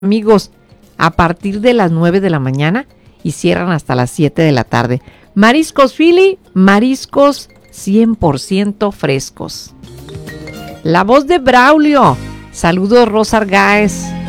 amigos, a partir de las 9 de la mañana y cierran hasta las 7 de la tarde. Mariscos Philly, mariscos 100% frescos. La voz de Braulio. Saludos, Rosa Argáez.